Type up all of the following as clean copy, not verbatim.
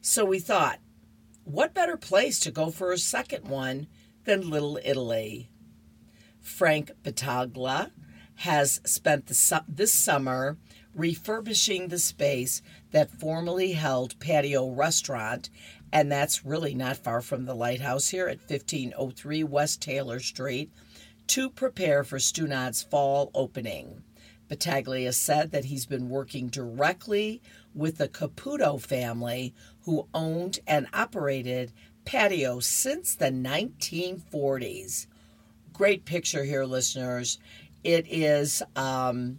So we thought, what better place to go for a second one than Little Italy? Frank Battaglia has spent this summer refurbishing the space that formerly held Patio Restaurant, and that's really not far from the lighthouse here at 1503 West Taylor Street, to prepare for Stunad's fall opening. Battaglia said that he's been working directly with the Caputo family, who owned and operated Patio since the 1940s. Great picture here, listeners. It is the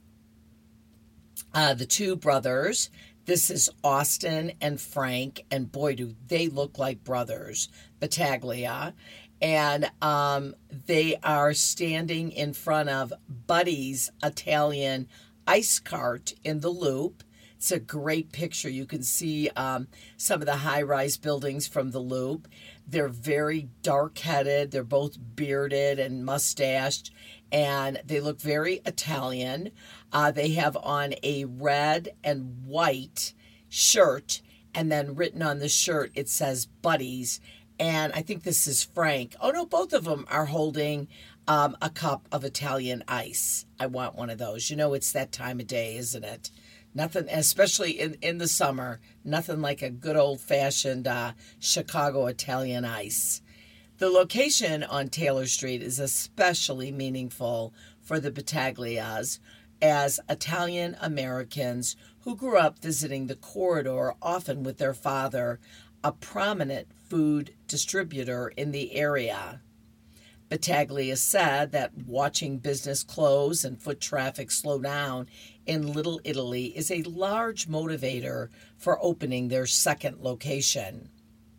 two brothers. This is Austin and Frank, and boy, do they look like brothers, Battaglia. And they are standing in front of Buddy's Italian ice cart in the Loop. It's a great picture. You can see some of the high-rise buildings from the Loop. They're very dark-headed. They're both bearded and mustached, and they look very Italian. They have on a red and white shirt, and then written on the shirt, it says Buddy's. And I think this is Frank. Oh, no, both of them are holding a cup of Italian ice. I want one of those. You know, it's that time of day, isn't it? Nothing, especially in the summer, nothing like a good old-fashioned Chicago Italian ice. The location on Taylor Street is especially meaningful for the Battaglias, as Italian Americans who grew up visiting the corridor, often with their father, a prominent food distributor in the area. Battaglia said that watching business close and foot traffic slow down in Little Italy is a large motivator for opening their second location.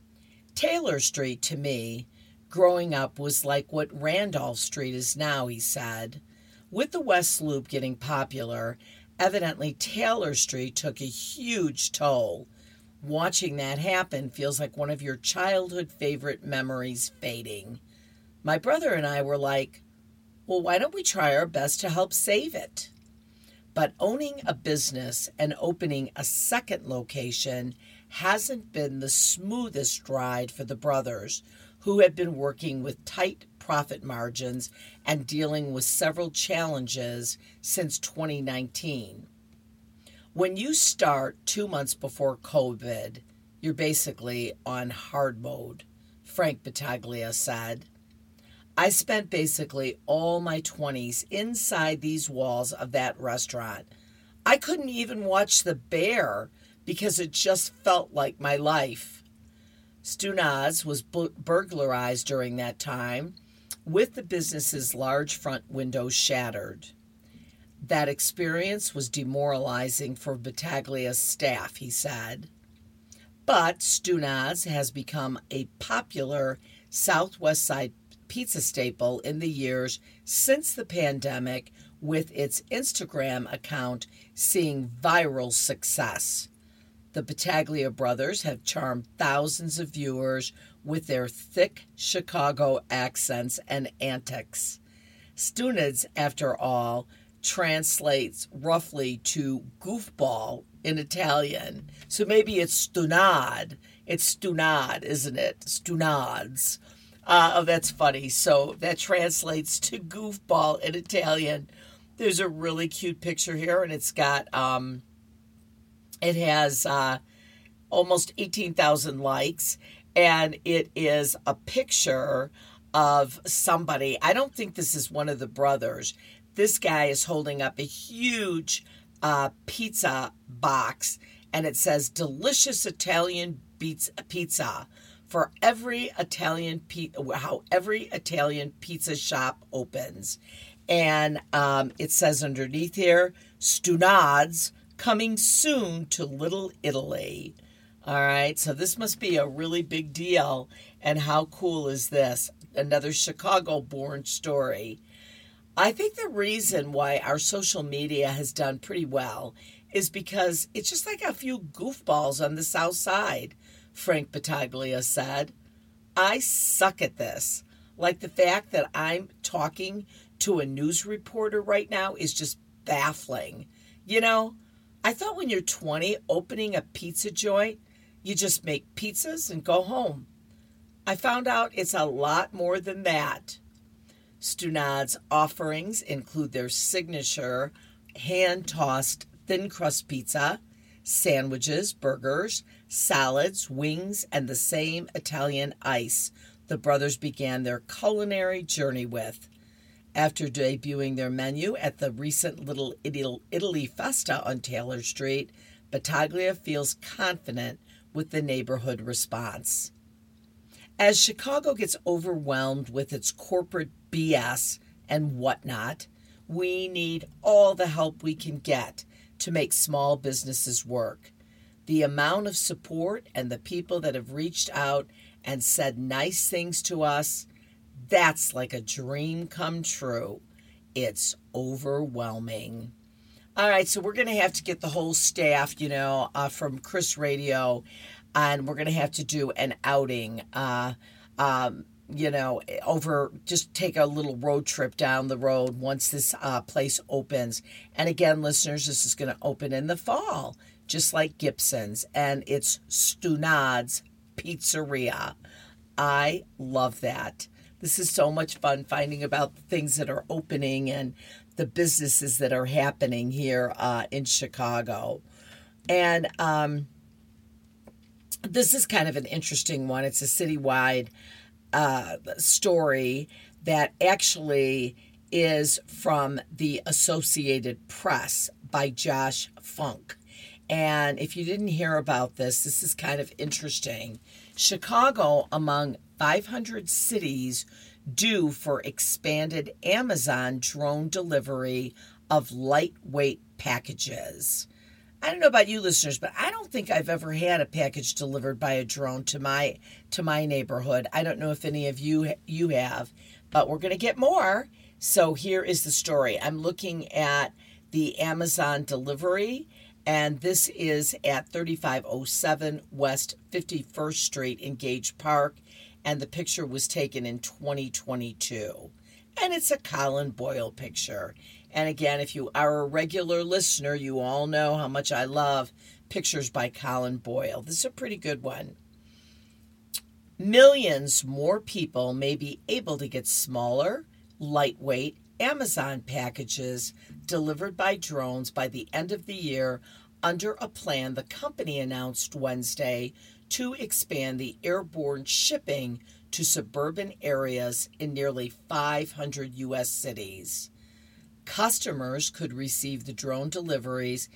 Taylor Street, to me, growing up, was like what Randolph Street is now, he said. With the West Loop getting popular, evidently Taylor Street took a huge toll. Watching that happen feels like one of your childhood favorite memories fading. My brother and I were like, well, why don't we try our best to help save it? But owning a business and opening a second location hasn't been the smoothest ride for the brothers, who had been working with tight profit margins and dealing with several challenges since 2019. When you start 2 months before COVID, you're basically on hard mode, Frank Battaglia said. I spent basically all my 20s inside these walls of that restaurant. I couldn't even watch The Bear because it just felt like my life. Stunad's was burglarized during that time, with the business's large front windows shattered. That experience was demoralizing for Battaglia's staff, he said. But Stunad's has become a popular Southwest Side pizza staple in the years since the pandemic, with its Instagram account seeing viral success. The Battaglia brothers have charmed thousands of viewers with their thick Chicago accents and antics. Stunad's, after all, translates roughly to goofball in Italian. So maybe it's Stunad. It's Stunad, isn't it? Stunad's. Oh, that's funny. So that translates to goofball in Italian. There's a really cute picture here, and it's got, it has almost 18,000 likes, and it is a picture of somebody. I don't think this is one of the brothers. This guy is holding up a huge pizza box, and it says delicious Italian pizza for how every Italian pizza shop opens. And it says underneath here, Stunad's coming soon to Little Italy. All right, so this must be a really big deal. And how cool is this? Another Chicago-born story. I think the reason why our social media has done pretty well is because it's just like a few goofballs on the South Side, Frank Battaglia said. I suck at this. Like the fact that I'm talking to a news reporter right now is just baffling. You know, I thought when you're 20, opening a pizza joint, You just make pizzas and go home. I found out it's a lot more than that. Stunad's offerings include their signature hand-tossed thin crust pizza, sandwiches, burgers, salads, wings, and the same Italian ice the brothers began their culinary journey with. After debuting their menu at the recent Little Italy Festa on Taylor Street, Battaglia feels confident with the neighborhood response. As Chicago gets overwhelmed with its corporate BS and whatnot, we need all the help we can get to make small businesses work. The amount of support and the people that have reached out and said nice things to us, that's like a dream come true. It's overwhelming. All right, so we're going to have to get the whole staff, from Chris Radio, and we're going to have to do an outing, just take a little road trip down the road once this place opens. And again, listeners, this is going to open in the fall, just like Gibson's, and it's Stunad's Pizzeria. I love that. This is so much fun finding about the things that are opening and the businesses that are happening here in Chicago. And this is kind of an interesting one. It's a citywide story that actually is from the Associated Press by Josh Funk. And if you didn't hear about this, this is kind of interesting. Chicago among 500 cities due for expanded Amazon drone delivery of lightweight packages. I don't know about you listeners, but I don't think I've ever had a package delivered by a drone to my neighborhood. I don't know if any of you have, but we're going to get more. So here is the story. I'm looking at the Amazon delivery, and this is at 3507 West 51st Street in Gage Park, and the picture was taken in 2022. And it's a Colin Boyle picture. And again, if you are a regular listener, you all know how much I love pictures by Colin Boyle. This is a pretty good one. Millions more people may be able to get smaller, lightweight Amazon packages delivered by drones by the end of the year under a plan the company announced Wednesday to expand the airborne shipping to suburban areas in nearly 500 U.S. cities. Customers could receive the drone deliveries,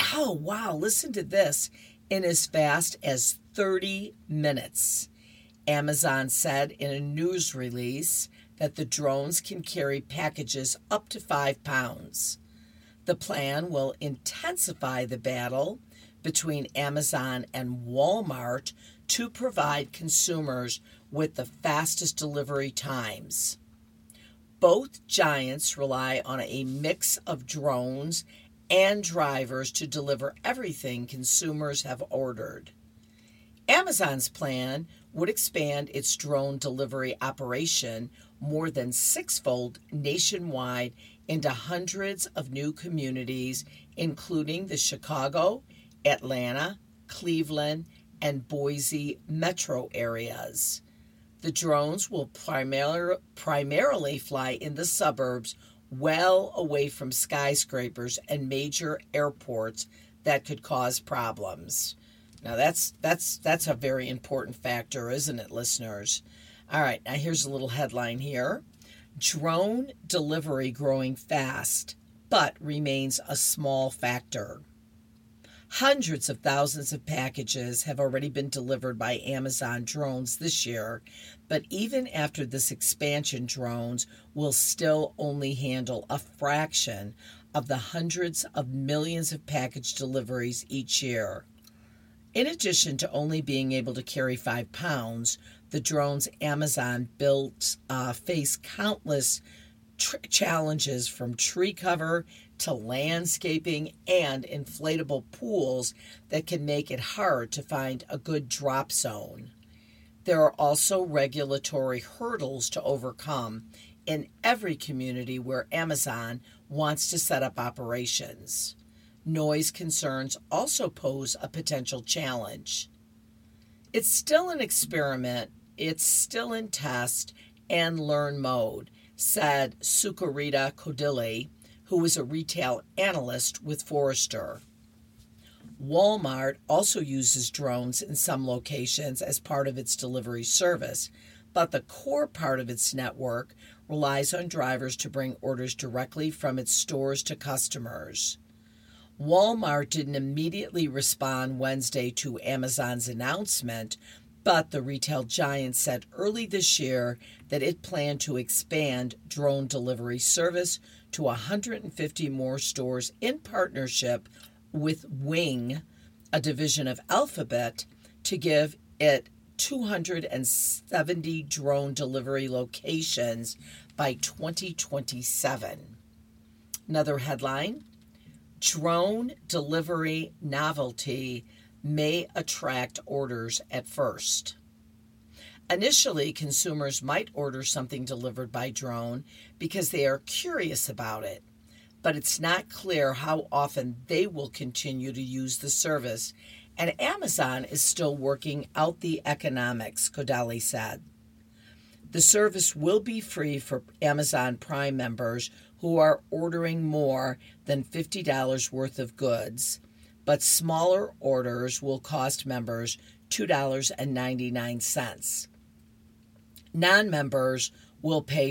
listen to this, in as fast as 30 minutes. Amazon said in a news release that the drones can carry packages up to 5 pounds. The plan will intensify the battle between Amazon and Walmart to provide consumers with the fastest delivery times. Both giants rely on a mix of drones and drivers to deliver everything consumers have ordered. Amazon's plan would expand its drone delivery operation more than sixfold nationwide into hundreds of new communities, including the Chicago, Atlanta, Cleveland, and Boise metro areas. The drones will primarily fly in the suburbs, well away from skyscrapers and major airports that could cause problems. Now that's a very important factor, isn't it, listeners? All right, now here's a little headline here. Drone delivery growing fast, but remains a small factor. Hundreds of thousands of packages have already been delivered by Amazon drones this year, but even after this expansion, drones will still only handle a fraction of the hundreds of millions of package deliveries each year. In addition to only being able to carry 5 pounds, the drones Amazon built face countless challenges from tree cover to landscaping and inflatable pools that can make it hard to find a good drop zone. There are also regulatory hurdles to overcome in every community where Amazon wants to set up operations. Noise concerns also pose a potential challenge. It's still an experiment, it's still in test and learn mode, said Sucharita Kodili, who is a retail analyst with Forrester. Walmart also uses drones in some locations as part of its delivery service, but the core part of its network relies on drivers to bring orders directly from its stores to customers. Walmart didn't immediately respond Wednesday to Amazon's announcement, but the retail giant said early this year that it planned to expand drone delivery service to 150 more stores in partnership with Wing, a division of Alphabet, to give it 270 drone delivery locations by 2027. Another headline: drone delivery novelty may attract orders at first. Initially, consumers might order something delivered by drone because they are curious about it, but it's not clear how often they will continue to use the service, and Amazon is still working out the economics, Kodili said. The service will be free for Amazon Prime members who are ordering more than $50 worth of goods, but smaller orders will cost members $2.99. Non-members will pay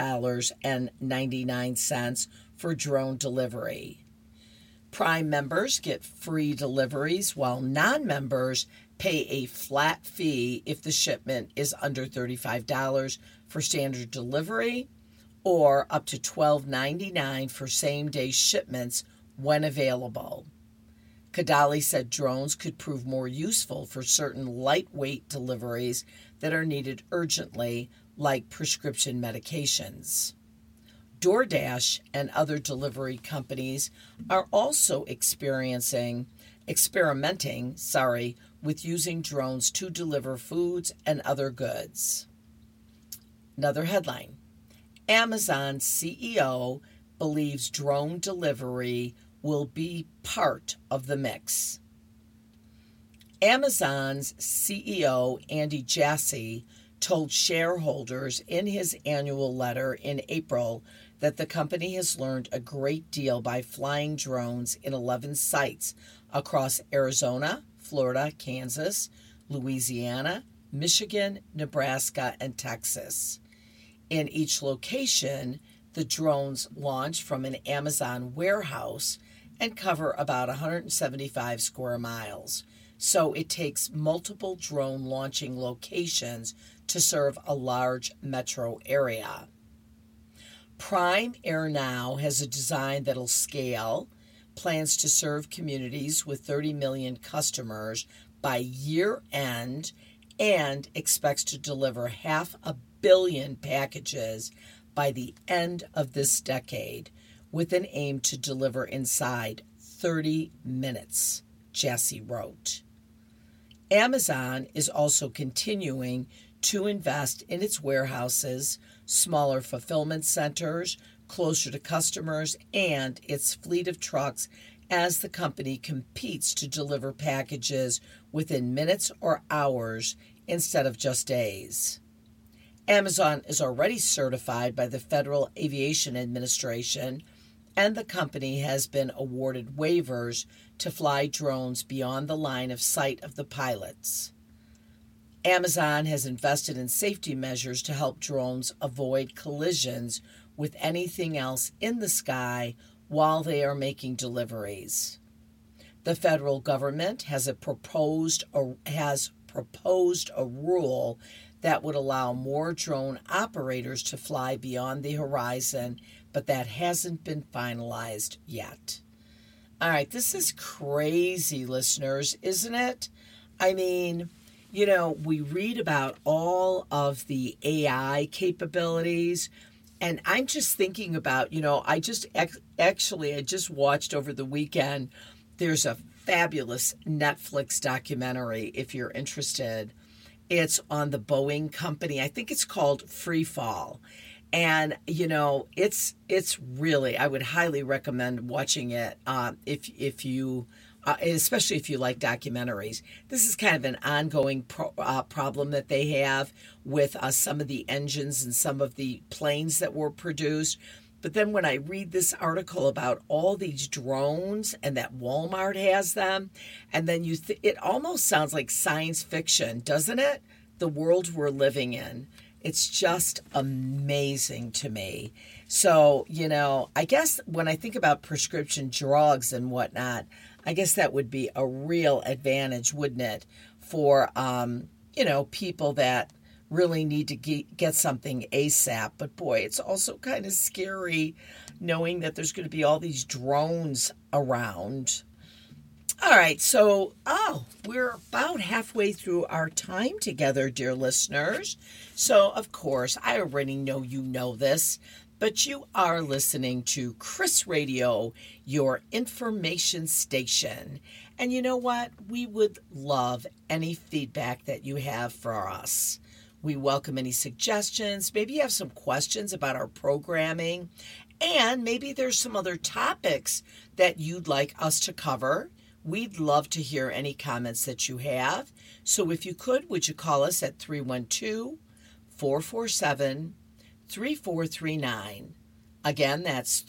$4.99 for drone delivery. Prime members get free deliveries, while non-members pay a flat fee if the shipment is under $35 for standard delivery, or up to $12.99 for same-day shipments when available. Kodili said drones could prove more useful for certain lightweight deliveries that are needed urgently, like prescription medications. DoorDash and other delivery companies are also experimenting with using drones to deliver foods and other goods. Another headline: Amazon CEO believes drone delivery will be part of the mix. Amazon's CEO Andy Jassy told shareholders in his annual letter in April that the company has learned a great deal by flying drones in 11 sites across Arizona, Florida, Kansas, Louisiana, Michigan, Nebraska, and Texas. In each location, the drones launch from an Amazon warehouse and cover about 175 square miles. So it takes multiple drone launching locations to serve a large metro area. Prime Air Now has a design that'll scale, plans to serve communities with 30 million customers by year end, and expects to deliver 500 million packages by the end of this decade, with an aim to deliver inside 30 minutes, Jassy wrote. Amazon is also continuing to invest in its warehouses, smaller fulfillment centers, closer to customers, and its fleet of trucks as the company competes to deliver packages within minutes or hours instead of just days. Amazon is already certified by the Federal Aviation Administration, and the company has been awarded waivers to fly drones beyond the line of sight of the pilots. Amazon has invested in safety measures to help drones avoid collisions with anything else in the sky while they are making deliveries. The federal government has proposed a rule that would allow more drone operators to fly beyond the horizon, but that hasn't been finalized yet. All right, this is crazy, listeners, isn't it? I mean, we read about all of the AI capabilities, and I'm just thinking about, I just watched over the weekend, there's a fabulous Netflix documentary, if you're interested. It's on the Boeing company. I think it's called Free Fall. And, it's really, I would highly recommend watching it if you especially if you like documentaries. This is kind of an ongoing problem that they have with some of the engines and some of the planes that were produced. But then when I read this article about all these drones and that Walmart has them, and then it almost sounds like science fiction, doesn't it? The world we're living in. It's just amazing to me. So, I guess when I think about prescription drugs and whatnot, I guess that would be a real advantage, wouldn't it, for, people that really need to get something ASAP. But boy, it's also kind of scary knowing that there's going to be all these drones around. All right, so, we're about halfway through our time together, dear listeners. So, of course, I already know you know this, but you are listening to Chris Radio, your information station. And you know what? We would love any feedback that you have for us. We welcome any suggestions. Maybe you have some questions about our programming, and maybe there's some other topics that you'd like us to cover. We'd love to hear any comments that you have. So if you could, would you call us at 312-447-3439. Again, that's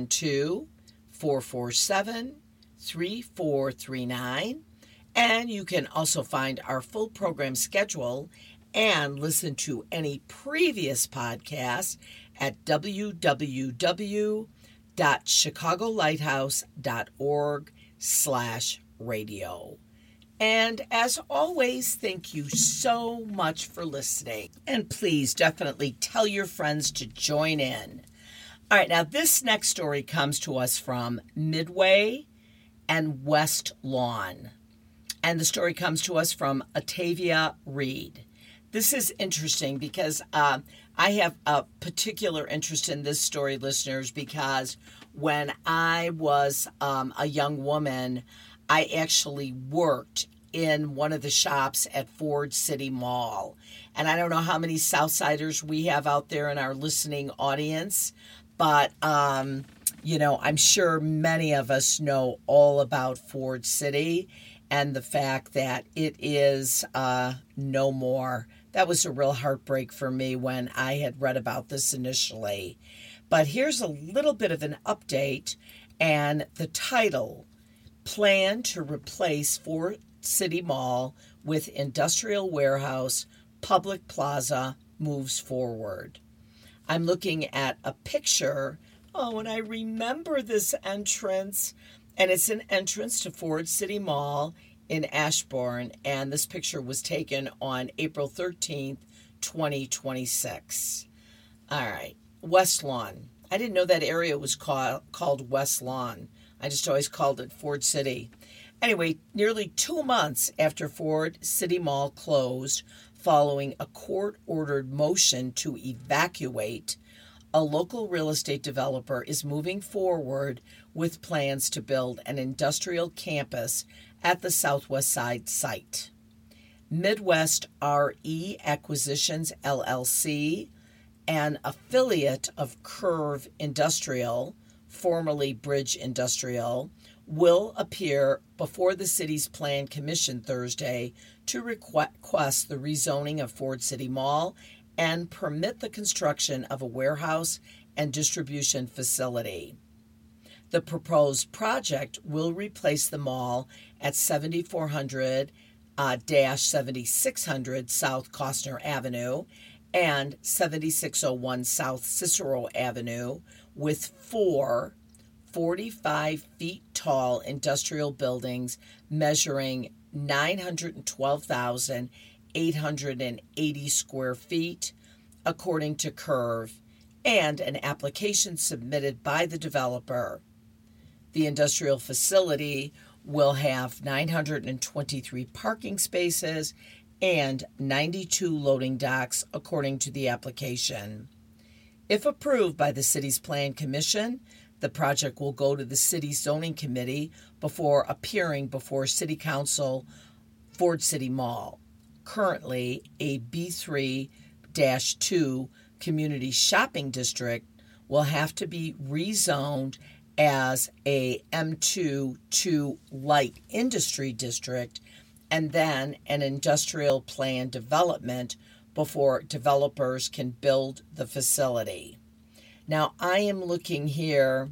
312-447-3439. And you can also find our full program schedule and listen to any previous podcasts at www.chicagolighthouse.org/radio. And as always, thank you so much for listening. And please definitely tell your friends to join in. All right, now this next story comes to us from Midway and West Lawn. And the story comes to us from Atavia Reed. This is interesting because I have a particular interest in this story, listeners, because when I was a young woman, I actually worked in one of the shops at Ford City Mall. And I don't know how many Southsiders we have out there in our listening audience, but, I'm sure many of us know all about Ford City and the fact that it is no more. That was a real heartbreak for me when I had read about this initially. But here's a little bit of an update, and the title, Plan to Replace Ford City Mall with Industrial Warehouse, Public Plaza Moves Forward. I'm looking at a picture. Oh, and I remember this entrance, and it's an entrance to Ford City Mall in Ashburn, and this picture was taken on April 13th, 2026. All right, West Lawn. I didn't know that area was called West Lawn. I just always called it Ford City. Anyway, nearly 2 months after Ford City Mall closed following a court-ordered motion to evacuate, a local real estate developer is moving forward with plans to build an industrial campus at the Southwest Side site. Midwest RE Acquisitions, LLC, an affiliate of Curve Industrial, formerly Bridge Industrial, will appear before the city's Plan Commission Thursday to request the rezoning of Ford City Mall and permit the construction of a warehouse and distribution facility. The proposed project will replace the mall at 7400-7600 South Costner Avenue and 7601 South Cicero Avenue with 4 45-feet tall industrial buildings measuring 912,880 square feet, according to Curve, and an application submitted by the developer. The industrial facility will have 923 parking spaces and 92 loading docks, according to the application. If approved by the city's Plan Commission, the project will go to the city's zoning committee before appearing before City Council Ford City Mall, currently a B3-2 community shopping district, will have to be rezoned as a M2 to light industry district, and then an industrial plan development before developers can build the facility. Now, I am looking here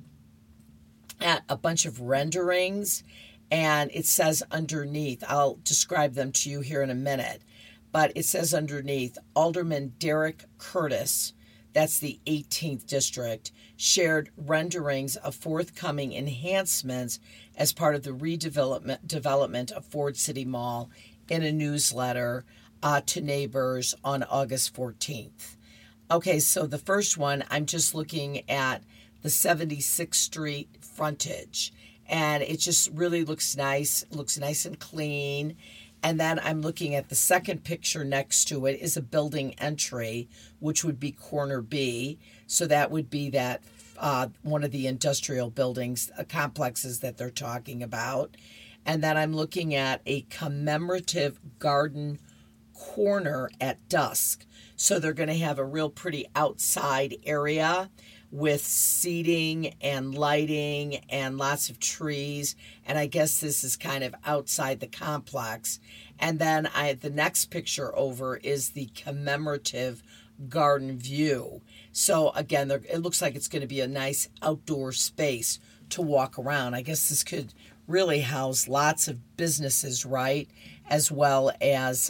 at a bunch of renderings, and it says underneath, I'll describe them to you here in a minute, but it says underneath, Alderman Derek Curtis, that's the 18th district, shared renderings of forthcoming enhancements as part of the redevelopment of Ford City Mall in a newsletter to neighbors on August 14th. Okay, so the first one, I'm just looking at the 76th Street frontage, and it just really looks nice and clean. And then I'm looking at the second picture next to it is a building entry, which would be corner B. So that would be that one of the industrial buildings, complexes that they're talking about. And then I'm looking at a commemorative garden corner at dusk. So they're going to have a real pretty outside area with seating and lighting and lots of trees. And I guess this is kind of outside the complex. And then the next picture over is the commemorative garden view. So again, it looks like it's going to be a nice outdoor space to walk around. I guess this could really house lots of businesses, right? As well as,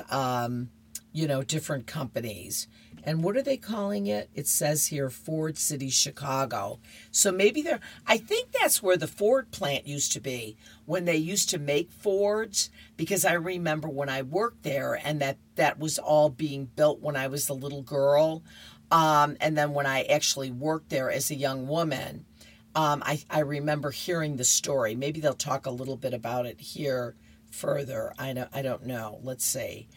different companies. And what are they calling it? It says here Ford City, Chicago. So maybe I think that's where the Ford plant used to be when they used to make Fords, because I remember when I worked there and that was all being built when I was a little girl. And then when I actually worked there as a young woman, I remember hearing the story. Maybe they'll talk a little bit about it here further. I don't know. Let's see.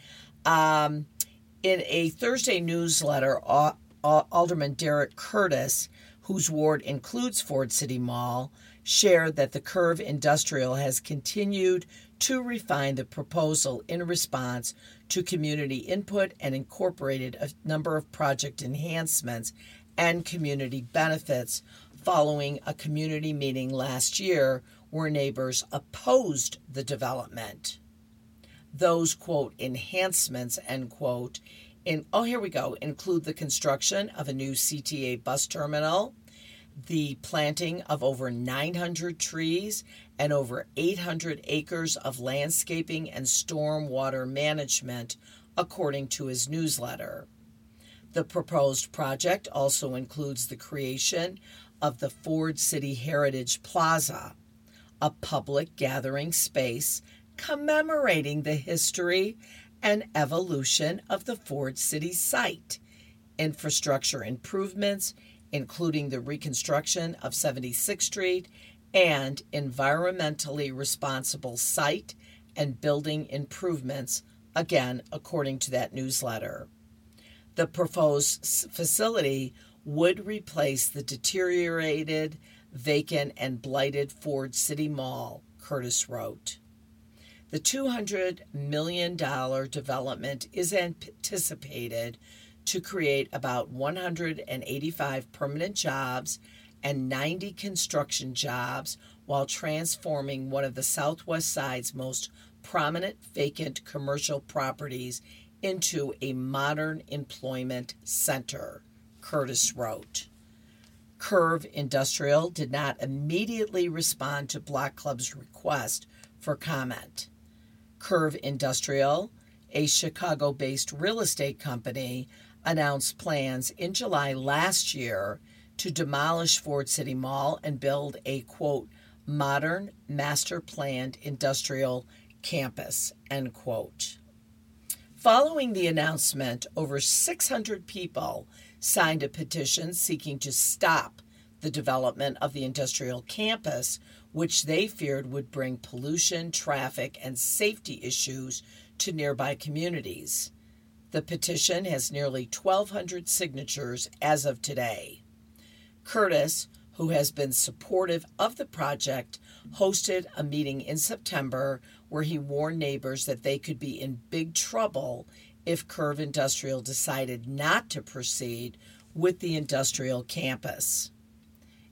In a Thursday newsletter, Alderman Derek Curtis, whose ward includes Ford City Mall, shared that the Curve Industrial has continued to refine the proposal in response to community input and incorporated a number of project enhancements and community benefits following a community meeting last year where neighbors opposed the development. Those, quote, enhancements, end quote, include the construction of a new CTA bus terminal, the planting of over 900 trees, and over 800 acres of landscaping and stormwater management, according to his newsletter. The proposed project also includes the creation of the Ford City Heritage Plaza, a public gathering space commemorating the history and evolution of the Ford City site, infrastructure improvements, including the reconstruction of 76th Street, and environmentally responsible site and building improvements, again, according to that newsletter. The proposed facility would replace the deteriorated, vacant, and blighted Ford City Mall, Curtis wrote. The $200 million development is anticipated to create about 185 permanent jobs and 90 construction jobs while transforming one of the Southwest Side's most prominent vacant commercial properties into a modern employment center, Curtis wrote. Curve Industrial did not immediately respond to Block Club's request for comment. Curve Industrial, a Chicago-based real estate company, announced plans in July last year to demolish Ford City Mall and build a, quote, modern master-planned industrial campus, end quote. Following the announcement, over 600 people signed a petition seeking to stop the development of the industrial campus, which they feared would bring pollution, traffic, and safety issues to nearby communities. The petition has nearly 1,200 signatures as of today. Curtis, who has been supportive of the project, hosted a meeting in September where he warned neighbors that they could be in big trouble if Curve Industrial decided not to proceed with the industrial campus.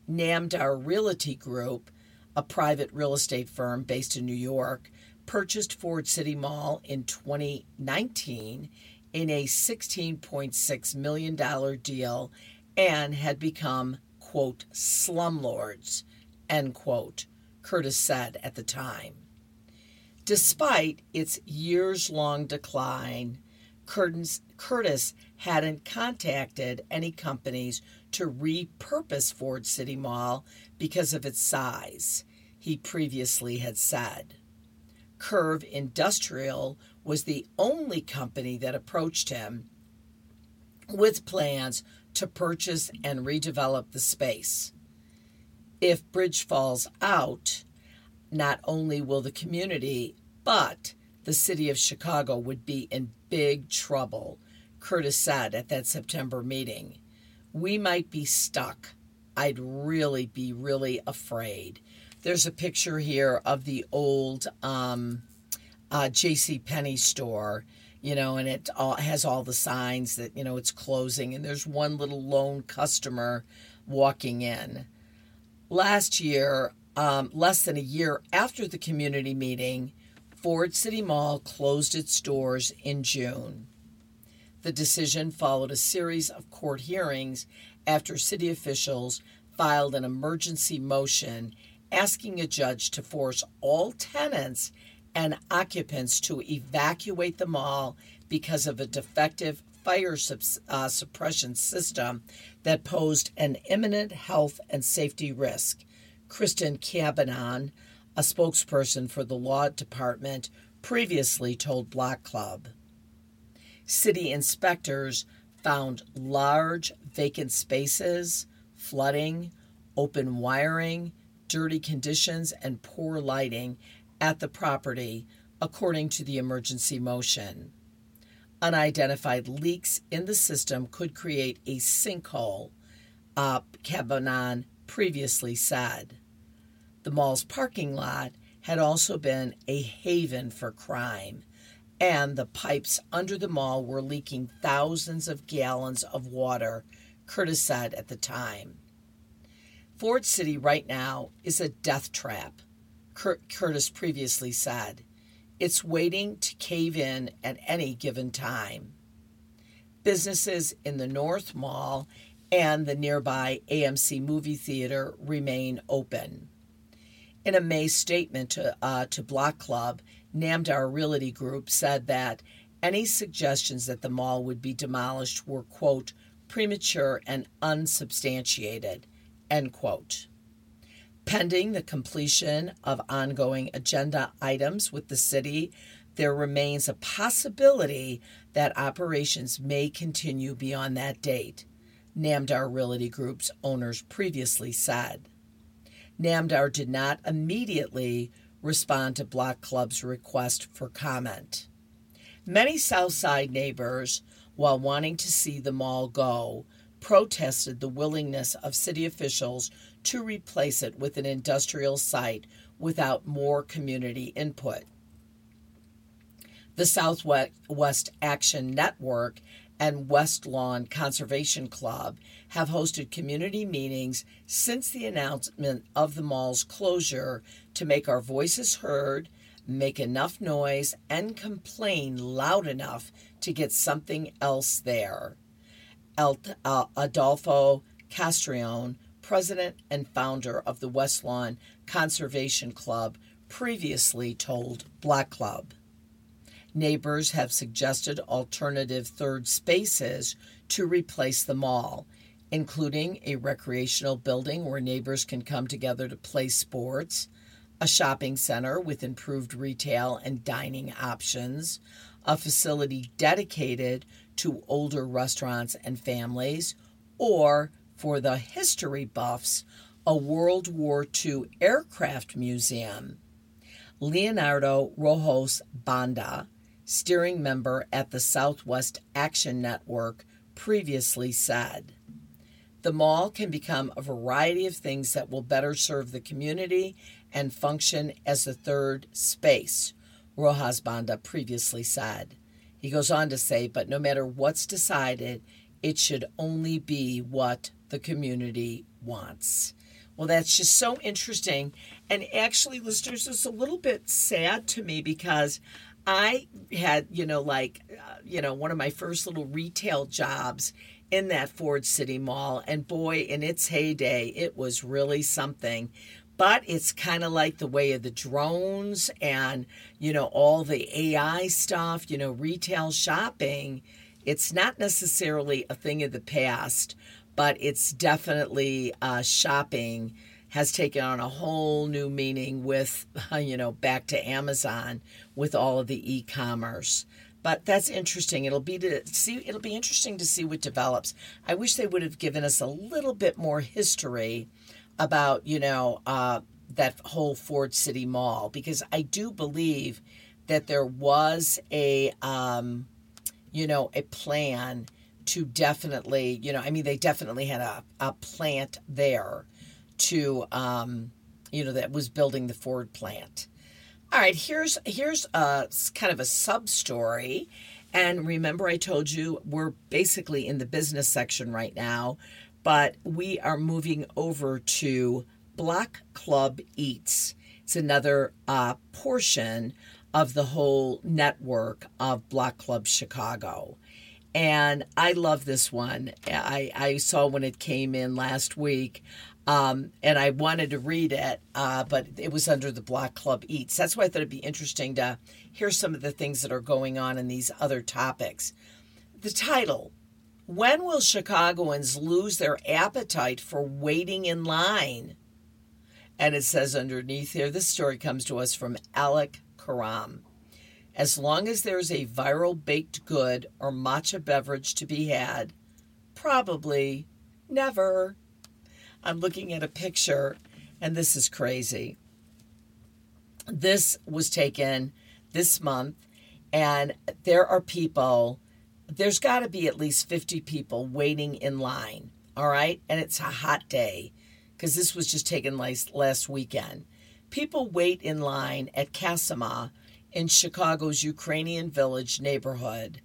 Namdar Realty Group, a private real estate firm based in New York, purchased Ford City Mall in 2019 in a $16.6 million deal and had become, quote, slumlords, end quote, Curtis said at the time. Despite its years-long decline, Curtis hadn't contacted any companies to repurpose Ford City Mall because of its size, he previously had said. Curve Industrial was the only company that approached him with plans to purchase and redevelop the space. If Bridge falls out, not only will the community, but the city of Chicago would be in big trouble, Curtis said at that September meeting. We might be stuck. I'd be really afraid. There's a picture here of the old J.C. Penney store, and it has all the signs that, it's closing, and there's one little lone customer walking in. Last year, less than a year after the community meeting, Ford City Mall closed its doors in June. The decision followed a series of court hearings after city officials filed an emergency motion asking a judge to force all tenants and occupants to evacuate the mall because of a defective fire suppression system that posed an imminent health and safety risk. Kristen Cabanon, a spokesperson for the law department, previously told Block Club. City inspectors found large vacant spaces, flooding, open wiring, dirty conditions, and poor lighting at the property, according to the emergency motion. Unidentified leaks in the system could create a sinkhole, Cabanon previously said. The mall's parking lot had also been a haven for crime, and the pipes under the mall were leaking thousands of gallons of water, Curtis said at the time. Ford City right now is a death trap, Curtis previously said. It's waiting to cave in at any given time. Businesses in the North Mall and the nearby AMC movie theater remain open. In a May statement to Block Club, Namdar Realty Group said that any suggestions that the mall would be demolished were, quote, premature and unsubstantiated, end quote. Pending the completion of ongoing agenda items with the city, there remains a possibility that operations may continue beyond that date, Namdar Realty Group's owners previously said. Namdar did not immediately respond to Block Club's request for comment. Many Southside neighbors, while wanting to see the mall go, protested the willingness of city officials to replace it with an industrial site without more community input. The Southwest Action Network and West Lawn Conservation Club have hosted community meetings since the announcement of the mall's closure to make our voices heard, make enough noise, and complain loud enough to get something else there. Adolfo Castrillon, president and founder of the West Lawn Conservation Club, previously told Block Club. Neighbors have suggested alternative third spaces to replace the mall, including a recreational building where neighbors can come together to play sports, a shopping center with improved retail and dining options, a facility dedicated to older restaurants and families, or, for the history buffs, a World War II aircraft museum. Leonardo Rojas Banda, steering member at the Southwest Action Network, previously said, "The mall can become a variety of things that will better serve the community and function as the third space," Rojas Banda previously said. He goes on to say, but no matter what's decided, it should only be what the community wants. Well, that's just so interesting. And actually, listeners, it's a little bit sad to me because I had, one of my first little retail jobs in that Ford City Mall. And boy, in its heyday, it was really something. But it's kind of like the way of the drones and, all the AI stuff, retail shopping. It's not necessarily a thing of the past, but it's definitely shopping has taken on a whole new meaning with, back to Amazon with all of the e-commerce. But that's interesting. It'll be interesting to see what develops. I wish they would have given us a little bit more history about, that whole Ford City Mall, because I do believe that there was a plan to definitely, they definitely had a plant there to, that was building the Ford plant. All right, here's a kind of a sub story. And remember, I told you we're basically in the business section right now, but we are moving over to Block Club Eats. It's another portion of the whole network of Block Club Chicago. And I love this one. I saw when it came in last week, and I wanted to read it, but it was under the Block Club Eats. That's why I thought it'd be interesting to hear some of the things that are going on in these other topics. The title, When Will Chicagoans Lose Their Appetite for Waiting in Line? And it says underneath here, this story comes to us from Alec Karam. As long as there's a viral baked good or matcha beverage to be had, probably never. I'm looking at a picture, and this is crazy. This was taken this month, and there are people, there's got to be at least 50 people waiting in line, all right? And it's a hot day, because this was just taken last weekend. People wait in line at Kasama in Chicago's Ukrainian Village neighborhood.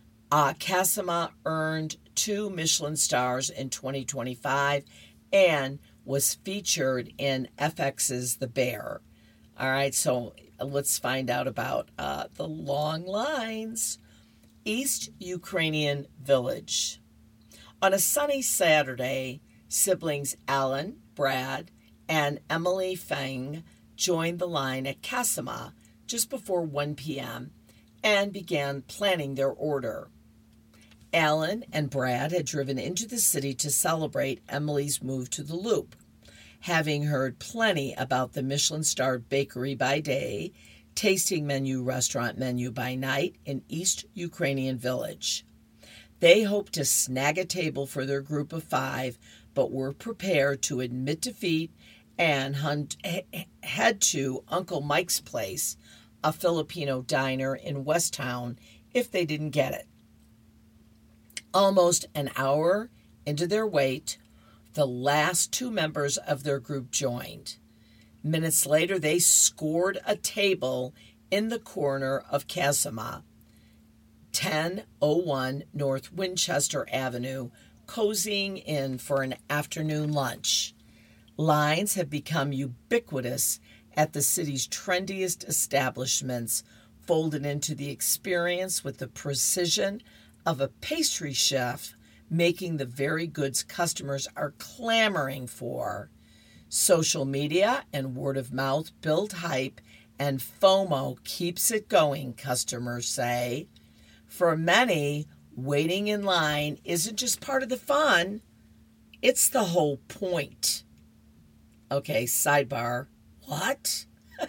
Kasama earned 2 Michelin stars in 2025 and was featured in FX's The Bear. All right, so let's find out about the long lines. East Ukrainian Village. On a sunny Saturday, siblings Alan, Brad, and Emily Feng joined the line at Kasama just before 1 p.m. and began planning their order. Alan and Brad had driven into the city to celebrate Emily's move to the Loop, having heard plenty about the Michelin-starred bakery by day, tasting menu restaurant menu by night in East Ukrainian Village. They hoped to snag a table for their group of 5, but were prepared to admit defeat and head to Uncle Mike's Place, a Filipino diner in Westtown, if they didn't get it. Almost an hour into their wait, the last 2 members of their group joined. Minutes later, they scored a table in the corner of Kasama, 1001 North Winchester Avenue, cozying in for an afternoon lunch. Lines have become ubiquitous at the city's trendiest establishments, folded into the experience with the precision of a pastry chef making the very goods customers are clamoring for. Social media and word of mouth build hype, and FOMO keeps it going, customers say. For many, waiting in line isn't just part of the fun, it's the whole point. Okay, sidebar. What?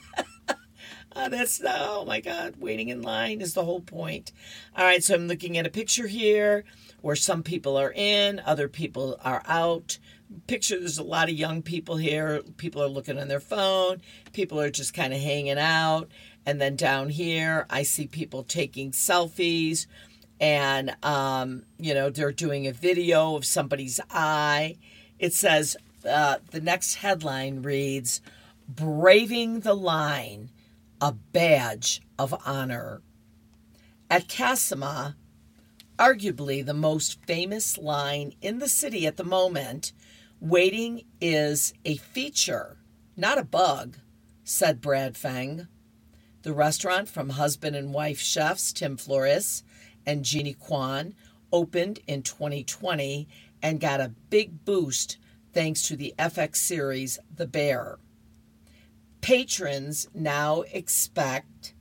Oh my God, waiting in line is the whole point. All right, so I'm looking at a picture here where some people are in, other people are out. There's a lot of young people here. People are looking on their phone. People are just kind of hanging out. And then down here, I see people taking selfies. And, they're doing a video of somebody's eye. It says, the next headline reads, Braving the Line, a Badge of Honor. At Kasama, arguably the most famous line in the city at the moment, Waiting is a feature, not a bug, said Brad Feng. The restaurant from husband and wife chefs Tim Flores and Jeannie Kwan opened in 2020 and got a big boost thanks to the FX series The Bear. Patrons now expect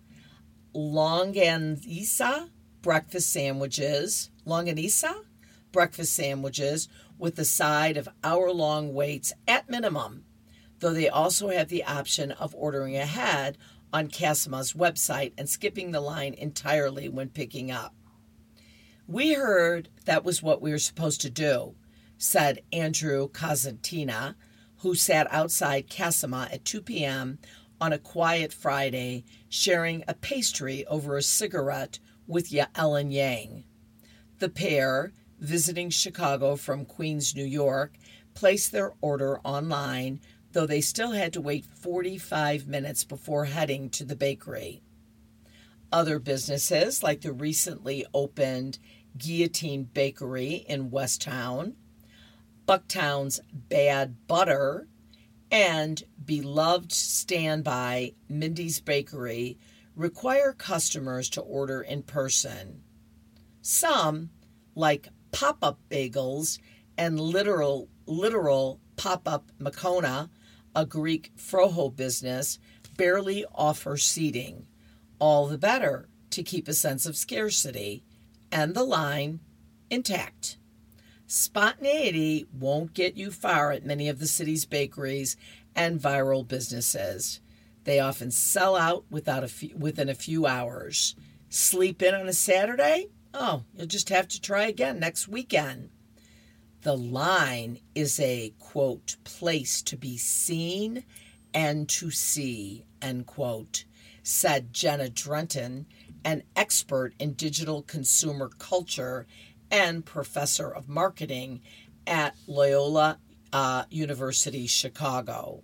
longanisa breakfast sandwiches with the side of hour-long waits at minimum, though they also have the option of ordering ahead on Casima's website and skipping the line entirely when picking up. We heard that was what we were supposed to do, said Andrew Cosentina, who sat outside Casima at 2 p.m. on a quiet Friday, sharing a pastry over a cigarette with Ellen Yang. The pair, visiting Chicago from Queens, New York, placed their order online, though they still had to wait 45 minutes before heading to the bakery. Other businesses, like the recently opened Guillotine Bakery in Westtown, Bucktown's Bad Butter, and beloved standby Mindy's Bakery, require customers to order in person. Some, like Pop-Up Bagels and literal Pop-Up Makona, a Greek froho business, barely offer seating. All the better to keep a sense of scarcity and the line intact. Spontaneity won't get you far at many of the city's bakeries and viral businesses. They often sell out within a few hours. Sleep in on a Saturday? Oh, you'll just have to try again next weekend. The line is a, quote, place to be seen and to see, end quote, said Jenna Drenton, an expert in digital consumer culture and professor of marketing at Loyola University Chicago.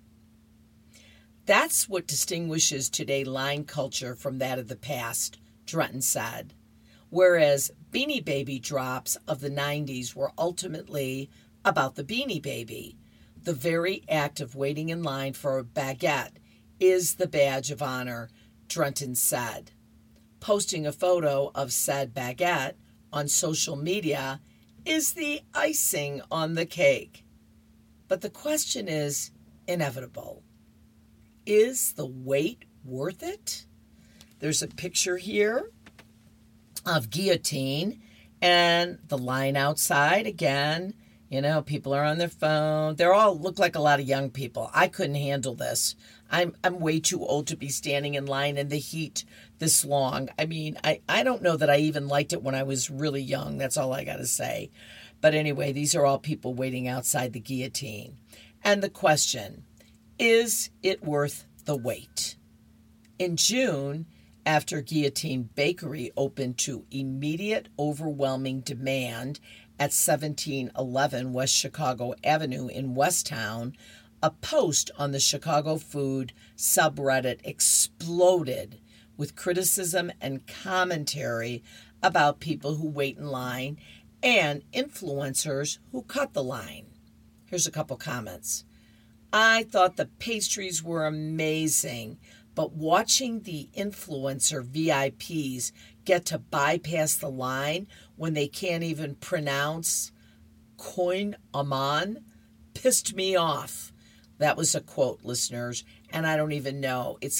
That's what distinguishes today's line culture from that of the past, Drenton said. Whereas Beanie Baby drops of the 90s were ultimately about the Beanie Baby. The very act of waiting in line for a baguette is the badge of honor, Drenton said. Posting a photo of said baguette on social media is the icing on the cake. But the question is inevitable. Is the wait worth it? There's a picture here of Guillotine and the line outside again. You know, people are on their phone. They all look like a lot of young people. I couldn't handle this. I'm way too old to be standing in line in the heat this long. I mean, I don't know that I even liked it when I was really young. That's all I got to say. But anyway, these are all people waiting outside the Guillotine. And the question, is it worth the wait? In June, after Guillotine Bakery opened to immediate overwhelming demand at 1711 West Chicago Avenue in Westtown, a post on the Chicago Food subreddit exploded with criticism and commentary about people who wait in line and influencers who cut the line. Here's a couple comments. I thought the pastries were amazing, but watching the influencer VIPs get to bypass the line when they can't even pronounce Koin Aman pissed me off. That was a quote, listeners, and I don't even know. It's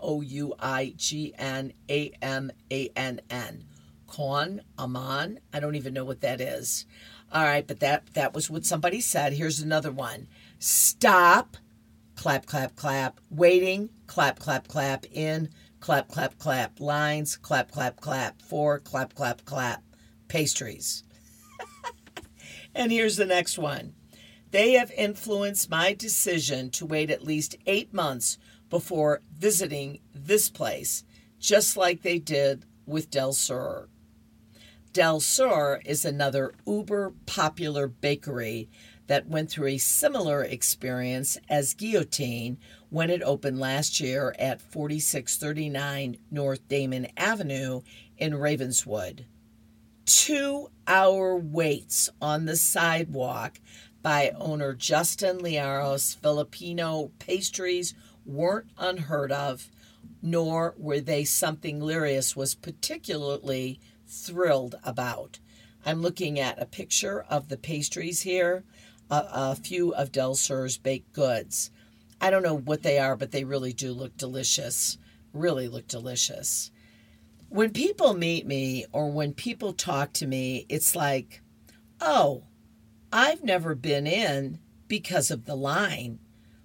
Kouignamann. Koin Aman? I don't even know what that is. All right, but that was what somebody said. Here's another one. Stop, clap, clap, clap. Waiting, clap, clap, clap. In, clap, clap, clap. Lines, clap, clap, clap. For, clap, clap, clap. Pastries. And here's the next one. They have influenced my decision to wait at least 8 months before visiting this place, just like they did with Del Sur. Del Sur is another uber popular bakery that went through a similar experience as Guillotine when it opened last year at 4639 North Damon Avenue in Ravenswood. 2-hour waits on the sidewalk by owner Justin Liaros, Filipino pastries weren't unheard of, nor were they something Liaros was particularly thrilled about. I'm looking at a picture of the pastries here, a few of Del Sur's baked goods. I don't know what they are, but they really do look delicious. Really look delicious. When people meet me or when people talk to me, it's like, oh, I've never been in because of the line.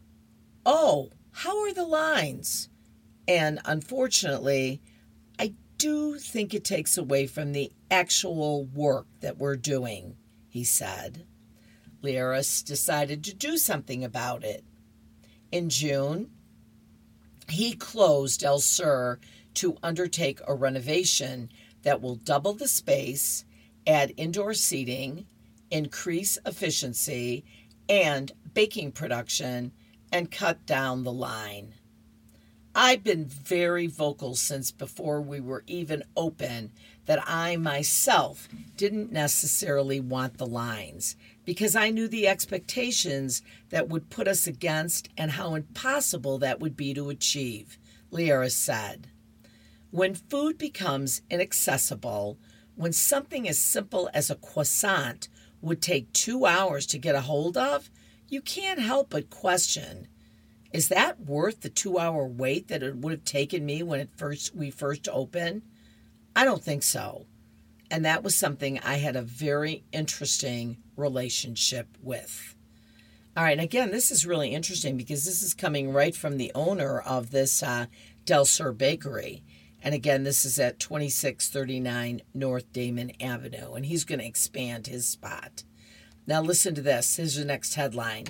Oh, how are the lines? And unfortunately, I do think it takes away from the actual work that we're doing, he said. Liaros decided to do something about it. In June, he closed Del Sur to undertake a renovation that will double the space, add indoor seating, increase efficiency and baking production, and cut down the line. I've been very vocal since before we were even open that I myself didn't necessarily want the lines because I knew the expectations that would put us against and how impossible that would be to achieve, Liaros said. When food becomes inaccessible, when something as simple as a croissant would take 2 hours to get a hold of, you can't help but question, is that worth the 2-hour wait that it would have taken me when we first opened? I don't think so. And that was something I had a very interesting relationship with. All right, and again, this is really interesting because this is coming right from the owner of this Del Sur Bakery. And again, this is at 2639 North Damon Avenue, and he's going to expand his spot. Now listen to this. Here's the next headline.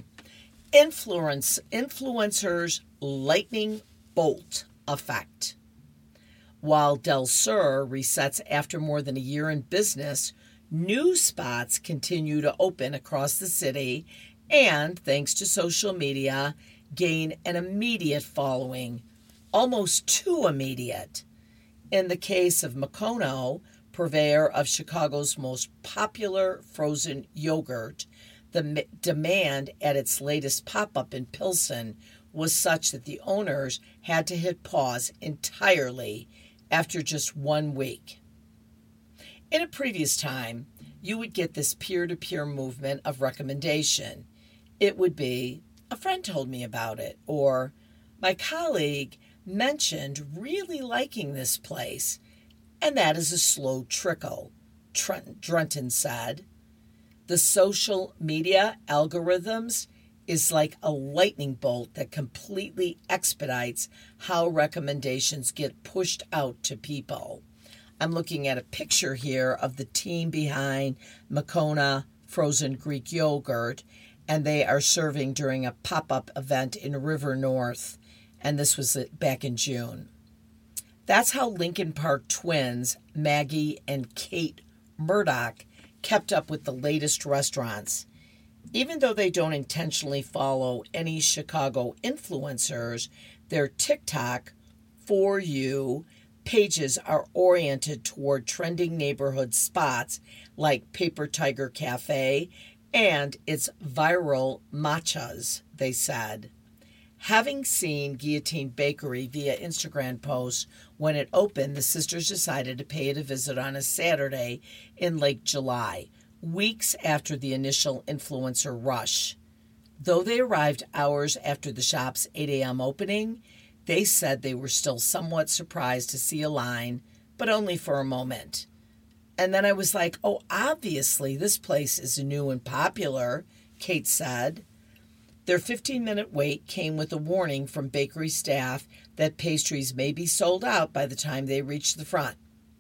Influencers lightning bolt effect. While Del Sur resets after more than a year in business, new spots continue to open across the city and, thanks to social media, gain an immediate following, almost too immediate. In the case of Moccona, purveyor of Chicago's most popular frozen yogurt, the demand at its latest pop-up in Pilsen was such that the owners had to hit pause entirely after just 1 week. In a previous time, you would get this peer-to-peer movement of recommendation. It would be, a friend told me about it, or my colleague mentioned really liking this place, and that is a slow trickle, Drunton said. The social media algorithms is like a lightning bolt that completely expedites how recommendations get pushed out to people. I'm looking at a picture here of the team behind Moccona Frozen Greek Yogurt, and they are serving during a pop-up event in River North, and this was back in June. That's how Lincoln Park twins Maggie and Kate Murdoch kept up with the latest restaurants. Even though they don't intentionally follow any Chicago influencers, their TikTok For You pages are oriented toward trending neighborhood spots like Paper Tiger Cafe and its viral matchas, they said. Having seen Guillotine Bakery via Instagram posts when it opened, the sisters decided to pay it a visit on a Saturday in late July, weeks after the initial influencer rush. Though they arrived hours after the shop's 8 a.m. opening, they said they were still somewhat surprised to see a line, but only for a moment. And then I was like, oh, obviously this place is new and popular, Kate said. Their 15-minute wait came with a warning from bakery staff that pastries may be sold out by the time they reached the front.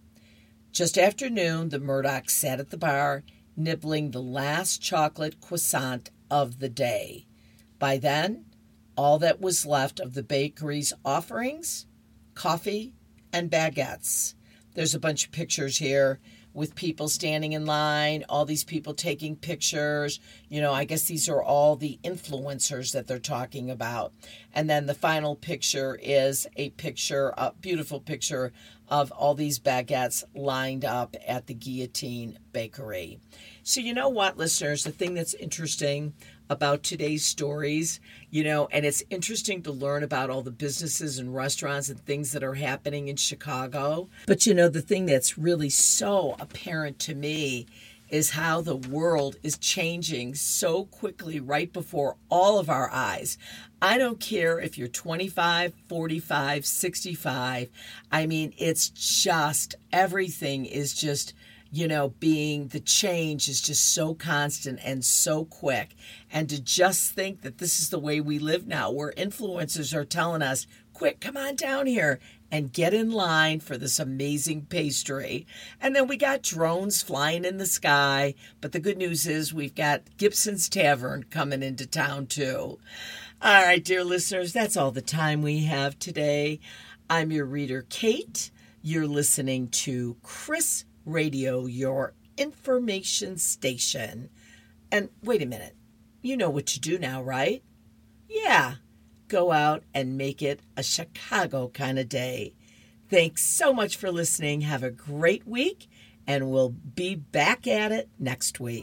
Just after noon, the Murdochs sat at the bar, nibbling the last chocolate croissant of the day. By then, all that was left of the bakery's offerings, coffee, and baguettes. There's a bunch of pictures here with people standing in line, all these people taking pictures. I guess these are all the influencers that they're talking about. And then the final picture is a beautiful picture of all these baguettes lined up at the Guillotine Bakery. So you know what, listeners, the thing that's interesting about today's stories, and it's interesting to learn about all the businesses and restaurants and things that are happening in Chicago. But the thing that's really so apparent to me is how the world is changing so quickly right before all of our eyes. I don't care if you're 25, 45, 65. I mean, it's just, everything is just, the change is just so constant and so quick. And to just think that this is the way we live now, where influencers are telling us, quick, come on down here and get in line for this amazing pastry. And then we got drones flying in the sky. But the good news is we've got Gibson's Tavern coming into town too. All right, dear listeners, that's all the time we have today. I'm your reader, Kate. You're listening to Chris Radio, your information station. And wait a minute, you know what to do now, right? Yeah, go out and make it a Chicago kind of day. Thanks so much for listening. Have a great week, and we'll be back at it next week.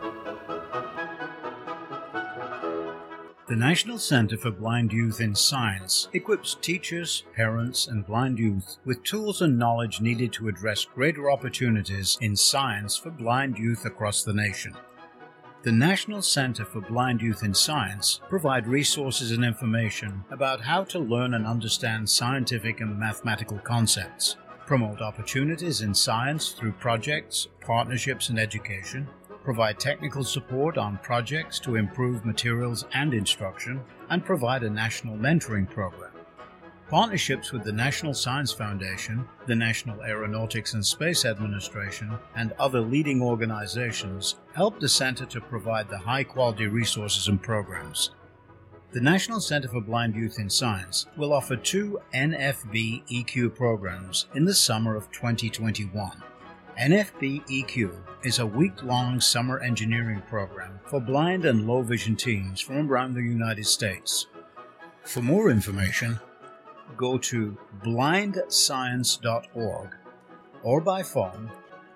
The National Center for Blind Youth in Science equips teachers, parents, and blind youth with tools and knowledge needed to address greater opportunities in science for blind youth across the nation. The National Center for Blind Youth in Science provide resources and information about how to learn and understand scientific and mathematical concepts, promote opportunities in science through projects, partnerships, and education, provide technical support on projects to improve materials and instruction, and provide a national mentoring program. Partnerships with the National Science Foundation, the National Aeronautics and Space Administration, and other leading organizations help the center to provide the high-quality resources and programs. The National Center for Blind Youth in Science will offer 2 NFB EQ programs in the summer of 2021. NFB EQ is a week-long summer engineering program for blind and low-vision teens from around the United States. For more information, go to blindscience.org or by phone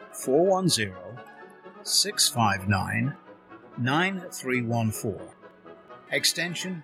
410-659-9314, extension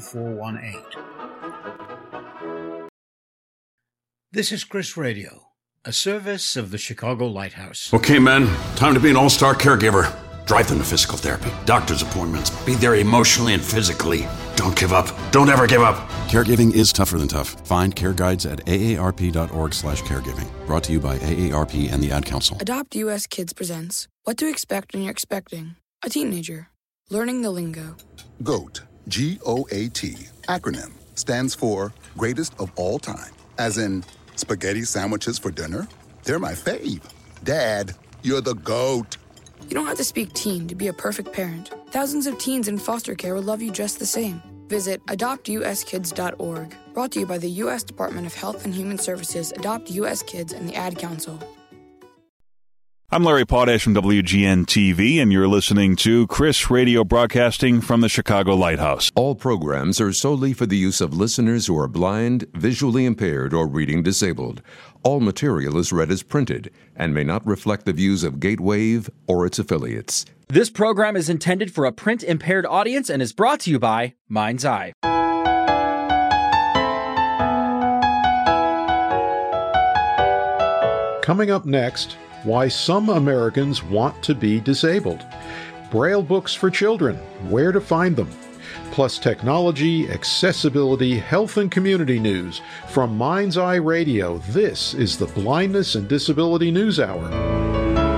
2418. This is Chris Radio, a service of the Chicago Lighthouse. Okay, men, time to be an all-star caregiver. Drive them to physical therapy, doctor's appointments, be there emotionally and physically. Don't give up. Don't ever give up. Caregiving is tougher than tough. Find care guides at aarp.org/caregiving. Brought to you by AARP and the Ad Council. Adopt US Kids presents What to Expect When You're Expecting a Teenager. Learning the lingo. GOAT, G-O-A-T, acronym, stands for Greatest of All Time. As in, spaghetti sandwiches for dinner? They're my fave. Dad, you're the GOAT. You don't have to speak teen to be a perfect parent. Thousands of teens in foster care will love you just the same. Visit adoptuskids.org. Brought to you by the U.S. Department of Health and Human Services, Adopt U.S. Kids, and the Ad Council. I'm Larry Potash from WGN-TV, and you're listening to Chris Radio, broadcasting from the Chicago Lighthouse. All programs are solely for the use of listeners who are blind, visually impaired, or reading disabled. All material is read as printed and may not reflect the views of Gatewave or its affiliates. This program is intended for a print-impaired audience and is brought to you by Mind's Eye. Coming up next, why some Americans want to be disabled. Braille books for children, where to find them. Plus technology, accessibility, health, and community news. From Mind's Eye Radio, this is the Blindness and Disability News Hour.